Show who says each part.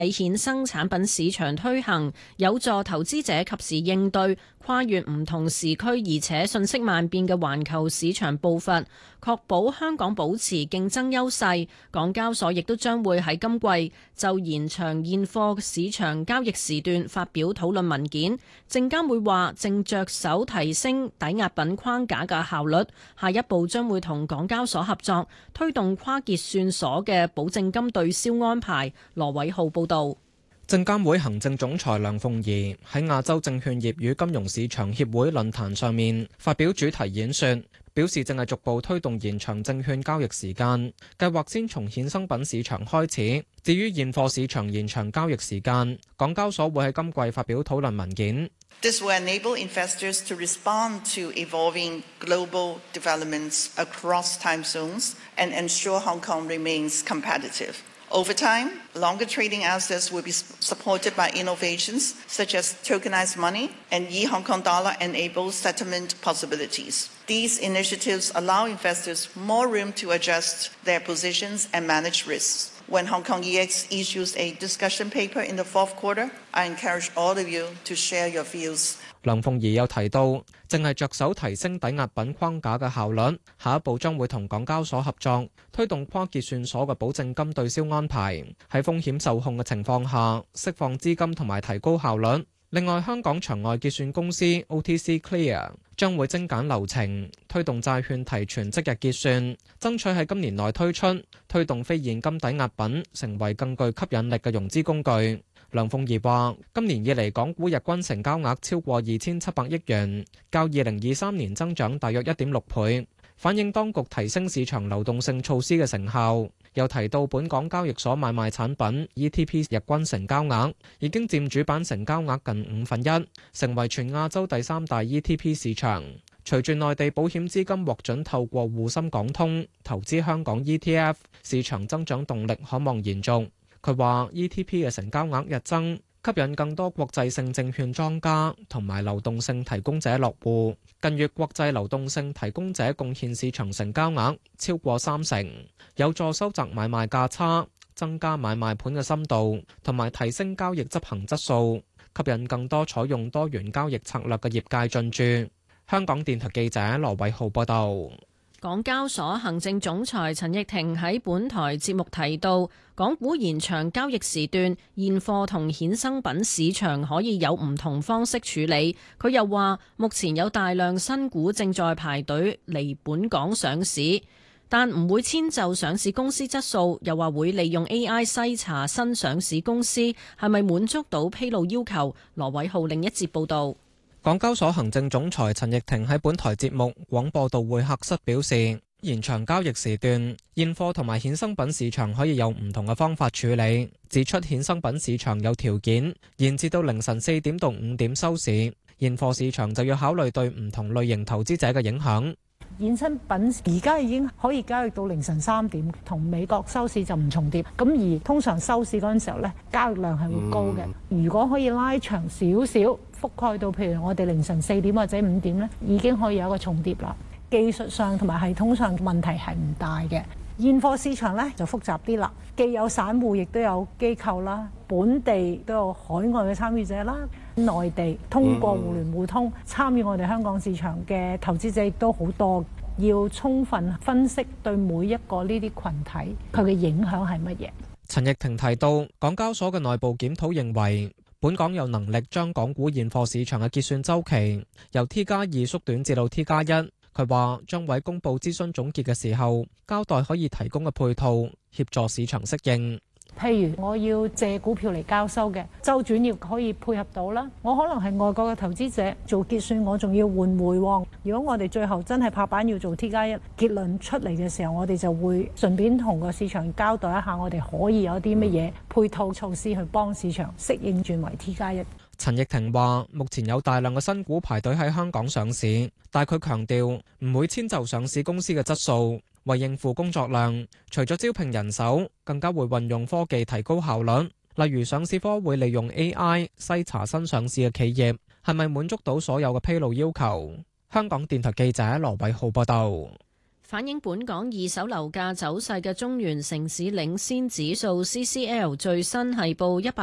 Speaker 1: 喺衍生產品市場推行，有助投資者及時應對跨越唔同時區而且瞬息萬變嘅環球市場步伐，確保香港保持競爭優勢。港交所亦都將會喺今季就延長現貨市場交易時段發表討論文件。證監會話正着手提升抵押品框架嘅效率，下一步將會同港交所合作，推動跨結算所嘅保證金對銷安排。羅偉浩報道。
Speaker 2: 證監會行政總裁梁鳳儀喺亞洲證券業與金融市場協會論壇上面發表主題演說，表示正係逐步推動延長證券交易時間，計劃先從衍生品市場開始。至於現貨市場延長交易時間，港交所會喺今季發表討論文件。
Speaker 3: This will enable investors to respond to evolving global developments across time zones and ensure Hong Kong remains competitive. Over time, longer trading assets will be supported by innovations such as tokenized money and e-Hong Kong dollar enabled settlement possibilities. These initiatives allow investors more room to adjust their positions and manage risks. When Hong Kong EX issues a discussion paper in the fourth quarter, I encourage all of you to share your views.
Speaker 2: 梁鳳儀又提到，正係着手提升抵押品框架嘅效率，下一步將會同港交所合作，推動跨結算所嘅保證金對銷安排，喺風險受控嘅情況下釋放資金同埋提高效率。另外，香港場外結算公司 OTC Clear 將會精簡流程，推動債券提存即日結算，爭取喺今年內推出，推動非現金抵押品成為更具吸引力嘅融資工具。梁鳳儀話：今年以嚟，港股日均成交額超過2700億元，較2023年增長大約1.6倍，反映當局提升市場流動性措施嘅成效。又提到本港交易所買賣產品 ETP 日均成交額已經佔主板成交額近1/5，成為全亞洲第3大 ETP 市場。隨住內地保險資金獲准透過滬深港通投資香港 ETF， 市場增長動力可望延續。佢話 ETP 嘅成交額日增，吸引更多國際性證券莊家同埋流動性提供者落戶。近月國際流動性提供者貢獻市場成交額超過30%，有助收窄買賣價差，增加買賣盤嘅深度，同埋提升交易執行質素，吸引更多採用多元交易策略嘅業界進駐。香港電台記者羅偉浩報道。
Speaker 1: 港交所行政總裁陳翊庭喺本台節目提到，港股延長交易時段，現貨同衍生品市場可以有唔同方式處理。佢又話，目前有大量新股正在排隊嚟本港上市，但唔會遷就上市公司質素。又話會利用 AI 篩查新上市公司係咪滿足到披露要求。羅偉浩另一節報導。
Speaker 2: 港交所行政總裁陳翊庭喺本台節目廣播道會客室表示，延長交易時段，現貨同埋衍生品市場可以有唔同嘅方法處理。指出衍生品市場有條件延至到凌晨4點到5點收市，現貨市場就要考慮對唔同類型投資者嘅影響。
Speaker 4: 衍生品而家已經可以交易到凌晨3點，同美國收市就唔重疊。咁而通常收市嗰陣時候咧，交易量係會高嘅。如果可以拉長少少，覆蓋到譬如我哋凌晨4點或者5點咧，已經可以有一個重疊啦。技術上同埋系統上問題係唔大嘅。現貨市場咧就複雜啲啦，既有散戶，亦都有機構啦，本地都有海外嘅參與者啦，內地通過互聯互通參與我哋香港市場嘅投資者亦都好多，要充分分析對每一個呢啲群體佢嘅影響係乜嘢。
Speaker 2: 陳翊庭提到，港交所嘅內部檢討認為，本港有能力將港股現貨市場嘅結算週期由 T+2 縮短至到 T+1。佢話將會公佈諮詢總結嘅時候，交代可以提供嘅配套，協助市場適應。
Speaker 4: 譬如我要借股票嚟交收嘅周轉要可以配合到啦。我可能係外國嘅投資者做結算，我仲要換匯喎。如果我哋最後真係拍板要做 T+1 結論出嚟嘅時候，我哋就會順便同個市場交代一下，我哋可以有啲乜嘢配套措施去幫市場適應轉為 T+1。
Speaker 2: 陳翊庭話：目前有大量嘅新股排隊喺香港上市，但佢強調唔會遷就上市公司嘅質素，為應付工作量，除咗招聘人手，更加會運用科技提高效率。例如上市科會利用 AI 篩查新上市嘅企業係咪滿足到所有嘅披露要求。香港電台記者羅偉浩報道。
Speaker 1: 反映本港二手樓價走勢嘅中原城市領先指數 CCL 最新係報